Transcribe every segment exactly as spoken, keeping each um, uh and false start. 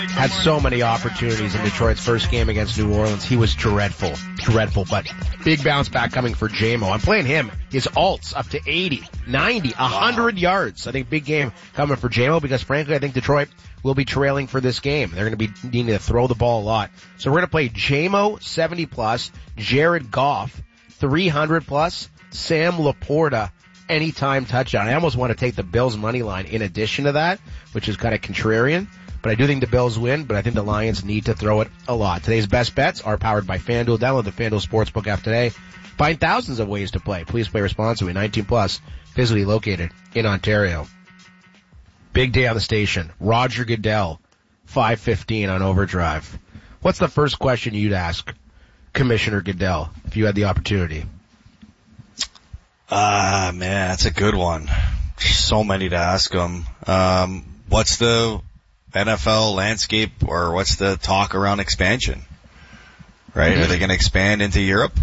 had so many opportunities in Detroit's first game against New Orleans. He was dreadful, dreadful, but big bounce back coming for J M O. I'm playing him. His alts up to eighty, ninety, one hundred wow. yards. I think big game coming for J M O because frankly I think Detroit will be trailing for this game. They're going to be needing to throw the ball a lot. So we're going to play J M O seventy plus, Jared Goff three hundred plus, Sam Laporta anytime touchdown. I almost want to take the Bills money line in addition to that, which is kind of contrarian. But I do think the Bills win, but I think the Lions need to throw it a lot. Today's best bets are powered by FanDuel. Download the FanDuel Sportsbook app today. Find thousands of ways to play. Please play responsibly. nineteen plus, physically located in Ontario. Big day on the station. Roger Goodell, five fifteen on Overdrive. What's the first question you'd ask Commissioner Goodell if you had the opportunity? Ah, uh, man, that's a good one. So many to ask him. Um, what's the N F L landscape, or what's the talk around expansion? Right? Mm-hmm. Are they going to expand into Europe?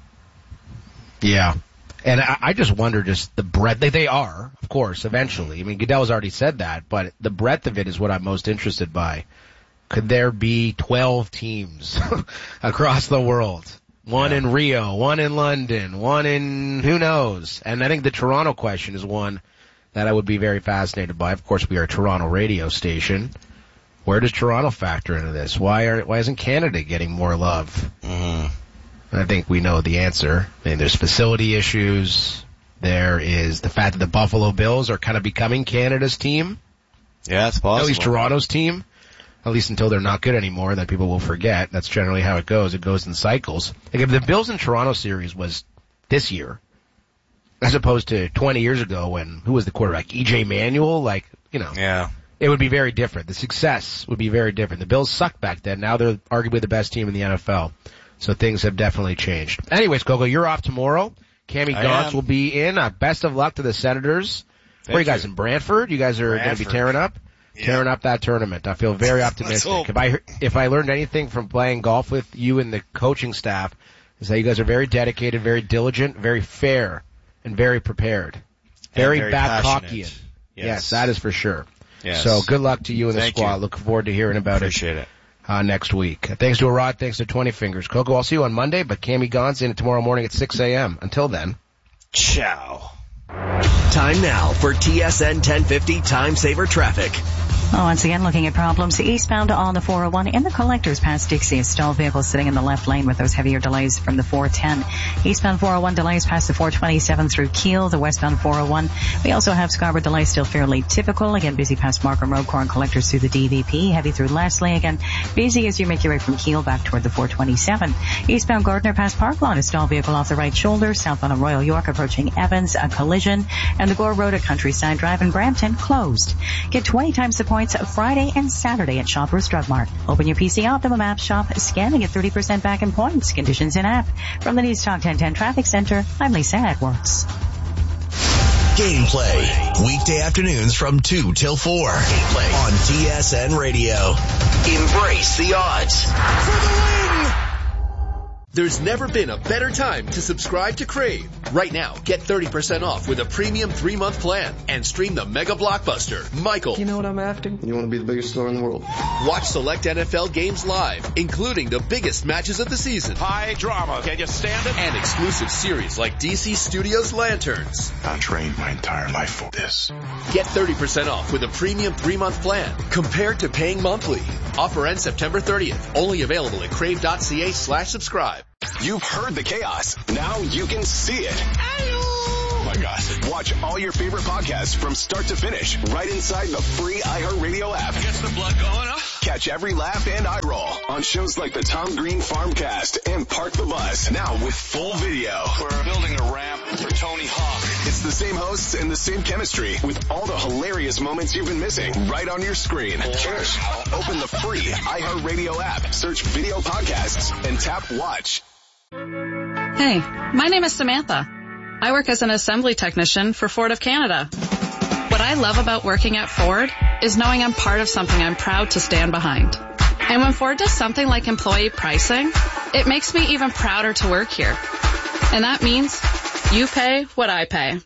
Yeah. And I, I just wonder just the breadth. They, they are, of course, eventually. I mean, Goodell's already said that, but the breadth of it is what I'm most interested by. Could there be twelve teams across the world? One yeah. in Rio, one in London, one in who knows? And I think the Toronto question is one that I would be very fascinated by. Of course, we are a Toronto radio station. Where does Toronto factor into this? Why are why isn't Canada getting more love? Mm-hmm. I think we know the answer. I mean, there's facility issues. There is the fact that the Buffalo Bills are kind of becoming Canada's team. Yeah, it's possible. At least Toronto's team. At least until they're not good anymore, then people will forget. That's generally how it goes. It goes in cycles. Like if the Bills and Toronto series was this year, as opposed to twenty years ago when, who was the quarterback? E J Manuel? Like, you know. Yeah. It would be very different. The success would be very different. The Bills sucked back then. Now they're arguably the best team in the N F L. So things have definitely changed. Anyways, Coco, you're off tomorrow. Cammy Gauntz will be in. Uh, best of luck to the Senators. Thank Where are you guys, you. in Brantford? You guys are going to be tearing up? Yeah. Tearing up that tournament. I feel very optimistic. If I if I learned anything from playing golf with you and the coaching staff, is that you guys are very dedicated, very diligent, very fair, and very prepared. Very, very Babcockian. Yes. yes, that is for sure. Yes. So good luck to you and the Thank squad. You. Looking forward to hearing about Appreciate it, it. Uh, next week. Thanks to Arad. Thanks to twenty Fingers. Coco, I'll see you on Monday, but Cammy Gauntz in tomorrow morning at six a.m. Until then. Ciao. Time now for T S N ten fifty Time Saver Traffic. Well, once again, looking at problems eastbound on the four oh one in the collectors past Dixie. A stalled vehicle sitting in the left lane with those heavier delays from the four ten. Eastbound four oh one delays past the four twenty-seven through Kiel, the westbound four oh one. We also have Scarborough delays still fairly typical. Again, busy past Markham Road, Corn Collectors through the D V P. Heavy through Leslie. Again, busy as you make your way from Kiel back toward the four twenty-seven. Eastbound Gardner past Park Lawn. A stalled vehicle off the right shoulder. Southbound on Royal York approaching Evans. A collision. And the Gore Road at Countryside Drive in Brampton closed. Get twenty times the points Friday and Saturday at Shoppers Drug Mart. Open your P C Optimum app shop, scan and get thirty percent back in points. Conditions in app. From the News Talk ten ten Traffic Center, I'm Lisa Edwards. Gameplay. Weekday afternoons from two till four. Gameplay on T S N Radio. Embrace the odds. For the win! There's never been a better time to subscribe to Crave. Right now, get thirty percent off with a premium three-month plan and stream the mega blockbuster, Michael. You know what I'm after? You want to be the biggest star in the world. Watch select N F L games live, including the biggest matches of the season. High drama. Can you stand it? And exclusive series like D C Studios Lanterns. I trained my entire life for this. Get thirty percent off with a premium three-month plan compared to paying monthly. Offer ends September thirtieth. Only available at crave.ca slash subscribe. You've heard the chaos. Now you can see it. Oh my gosh. Watch all your favorite podcasts from start to finish right inside the free iHeartRadio app. Gets the blood going, huh? Catch every laugh and eye roll on shows like the Tom Green Farmcast and Park the Bus. Now with full video. We're building a ramp for Tony Hawk. It's the same hosts and the same chemistry with all the hilarious moments you've been missing right on your screen. Cheers. Open the free iHeartRadio app, search video podcasts, and tap watch. Hey, my name is Samantha. I work as an assembly technician for Ford of Canada. What I love about working at Ford is knowing I'm part of something I'm proud to stand behind. And when Ford does something like employee pricing, it makes me even prouder to work here. And that means you pay what I pay.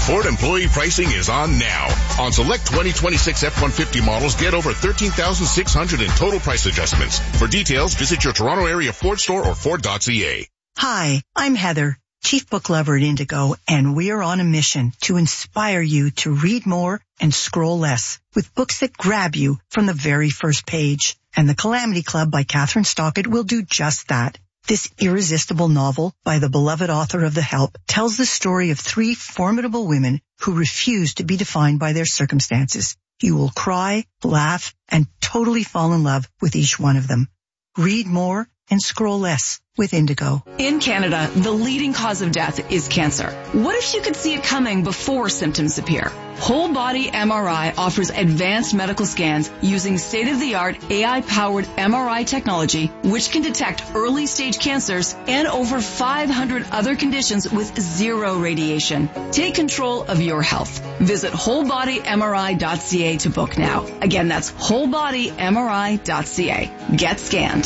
Ford employee pricing is on now. On select twenty twenty-six F one fifty models, get over thirteen thousand six hundred in total price adjustments. For details, visit your Toronto area Ford store or Ford dot C A. Hi, I'm Heather, Chief Book Lover at Indigo, and we are on a mission to inspire you to read more and scroll less with books that grab you from the very first page. And The Calamity Club by Catherine Stockett will do just that. This irresistible novel by the beloved author of The Help tells the story of three formidable women who refuse to be defined by their circumstances. You will cry, laugh, and totally fall in love with each one of them. Read more and scroll less with Indigo. In Canada, the leading cause of death is cancer. What if you could see it coming before symptoms appear? Whole Body M R I offers advanced medical scans using state-of-the-art A I-powered M R I technology, which can detect early-stage cancers and over five hundred other conditions with zero radiation. Take control of your health. Visit whole body M R I dot C A to book now. Again, that's whole body M R I dot C A. Get scanned.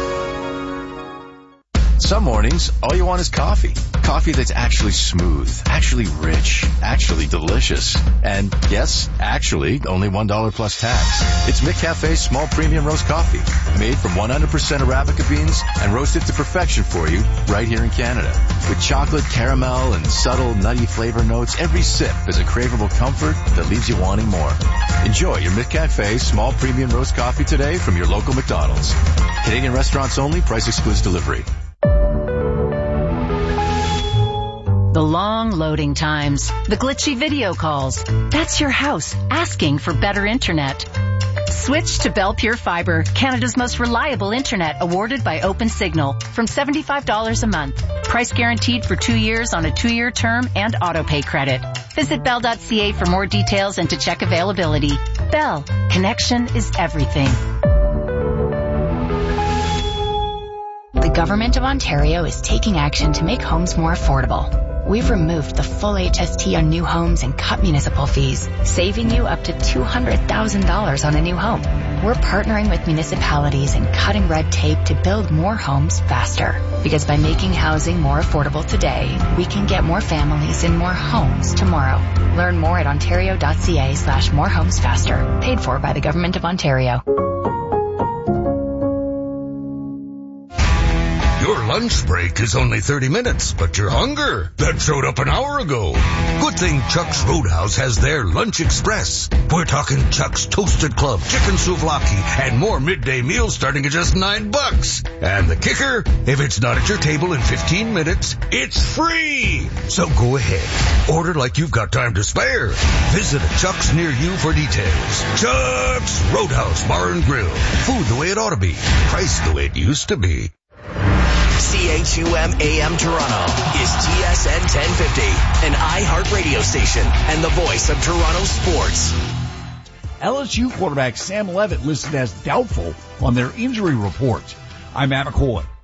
Some mornings, all you want is coffee. Coffee that's actually smooth, actually rich, actually delicious. And yes, actually, only one dollar plus tax. It's McCafe's small premium roast coffee, made from one hundred percent Arabica beans and roasted to perfection for you right here in Canada. With chocolate, caramel, and subtle nutty flavor notes, every sip is a craveable comfort that leaves you wanting more. Enjoy your McCafe small premium roast coffee today from your local McDonald's. Canadian restaurants only, price excludes delivery. The long loading times, the glitchy video calls. That's your house asking for better internet. Switch to Bell Pure Fiber, Canada's most reliable internet, awarded by OpenSignal, from seventy-five dollars a month. Price guaranteed for two years on a two-year term and auto-pay credit. Visit bell dot C A for more details and to check availability. Bell, connection is everything. The Government of Ontario is taking action to make homes more affordable. We've removed the full H S T on new homes and cut municipal fees, saving you up to two hundred thousand dollars on a new home. We're partnering with municipalities and cutting red tape to build more homes faster. Because by making housing more affordable today, we can get more families in more homes tomorrow. Learn more at ontario dot C A slash more homes faster. Paid for by the Government of Ontario. Your lunch break is only thirty minutes, but your hunger, that showed up an hour ago. Good thing Chuck's Roadhouse has their Lunch Express. We're talking Chuck's Toasted Club, chicken souvlaki, and more midday meals starting at just nine bucks. And the kicker, if it's not at your table in fifteen minutes, it's free. So go ahead. Order like you've got time to spare. Visit a Chuck's near you for details. Chuck's Roadhouse Bar and Grill. Food the way it ought to be. Price the way it used to be. C H U M A M Toronto is T S N ten fifty, an iHeart radio station and the voice of Toronto sports. L S U quarterback Sam Levitt listed as doubtful on their injury report. I'm Matt McCoy.